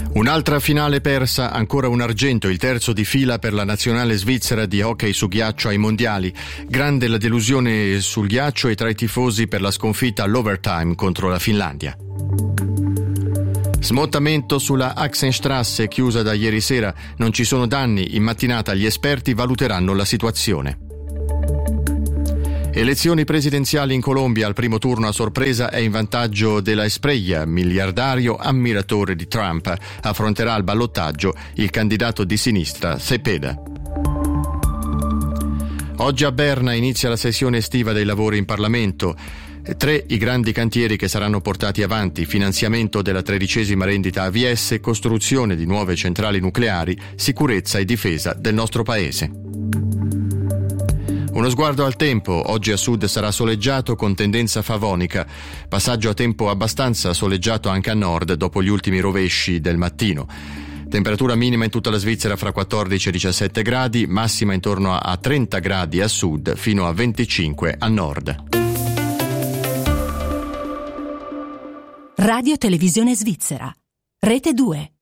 Un'altra finale persa, ancora un argento, il terzo di fila per la nazionale svizzera di hockey su ghiaccio ai mondiali. Grande la delusione sul ghiaccio e tra i tifosi per la sconfitta all'overtime contro la Finlandia. Smottamento sulla Axenstrasse chiusa da ieri sera. Non ci sono danni, in mattinata gli esperti valuteranno la situazione. Elezioni presidenziali in Colombia, al primo turno a sorpresa è in vantaggio della Espriella, miliardario ammiratore di Trump. Affronterà al ballottaggio il candidato di sinistra Cepeda. Oggi a Berna inizia la sessione estiva dei lavori in Parlamento. 3 i grandi cantieri che saranno portati avanti: finanziamento della 13ª rendita AVS, costruzione di nuove centrali nucleari, sicurezza e difesa del nostro paese. Uno sguardo al tempo. Oggi a sud sarà soleggiato con tendenza favonica. Passaggio a tempo abbastanza soleggiato anche a nord dopo gli ultimi rovesci del mattino. Temperatura minima in tutta la Svizzera fra 14 e 17 gradi, massima intorno a 30 gradi a sud fino a 25 a nord. Radio Televisione Svizzera. Rete 2.